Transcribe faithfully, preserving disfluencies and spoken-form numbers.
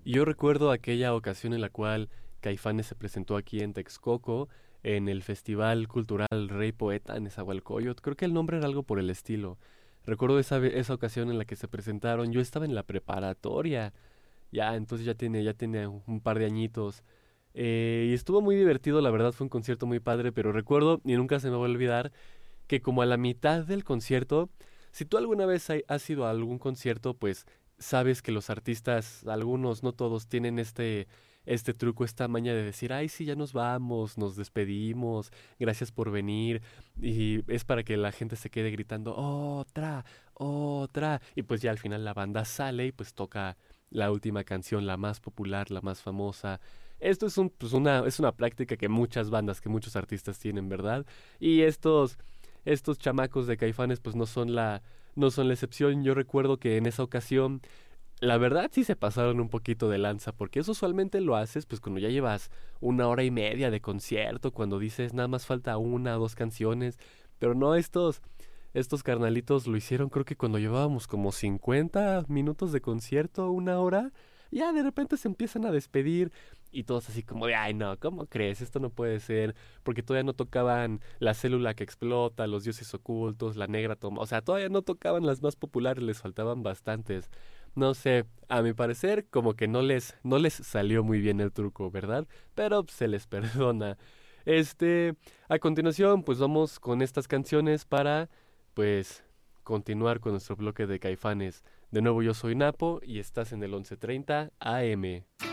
Y yo recuerdo aquella ocasión en la cual Caifanes se presentó aquí en Texcoco, en el Festival Cultural Rey Poeta en Nezahualcóyotl. Creo que el nombre era algo por el estilo. Recuerdo esa, ve- esa ocasión en la que se presentaron. Yo estaba en la preparatoria. Ya, entonces ya tiene, ya tiene un par de añitos. Eh, y estuvo muy divertido, la verdad fue un concierto muy padre, pero recuerdo, y nunca se me va a olvidar, que como a la mitad del concierto, si tú alguna vez hay- has ido a algún concierto, pues sabes que los artistas, algunos, no todos, tienen este, este truco, esta maña de decir, ay, sí, ya nos vamos, nos despedimos, gracias por venir, y es para que la gente se quede gritando, otra, otra, y pues ya al final la banda sale y pues toca la última canción, la más popular, la más famosa. Esto es un, pues una, es una práctica que muchas bandas, que muchos artistas tienen, ¿verdad? Y estos estos chamacos de Caifanes pues no son la no son la excepción. Yo recuerdo que en esa ocasión la verdad sí se pasaron un poquito de lanza, porque eso usualmente lo haces pues cuando ya llevas una hora y media de concierto, cuando dices nada más falta una o dos canciones, pero no, estos estos carnalitos lo hicieron creo que cuando llevábamos como cincuenta minutos de concierto, una hora, ya de repente se empiezan a despedir y todos así como de, ay no, ¿cómo crees? Esto no puede ser, porque todavía no tocaban La célula que explota, Los dioses ocultos, La negra toma, o sea, todavía no tocaban las más populares, les faltaban bastantes. No sé, a mi parecer como que no les no les salió muy bien el truco, ¿verdad? Pero se les perdona. Este, a continuación, pues vamos con estas canciones para pues continuar con nuestro bloque de Caifanes. De nuevo yo soy Napo y estás en el once treinta A M.